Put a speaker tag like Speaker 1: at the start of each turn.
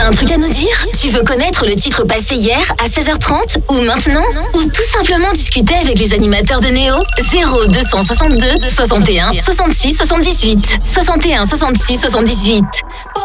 Speaker 1: Un truc à nous dire? Tu veux connaître le titre passé hier à 16h30 ou maintenant? Ou tout simplement discuter avec les animateurs de Néo? 0262 61 66 78. 61 66 78.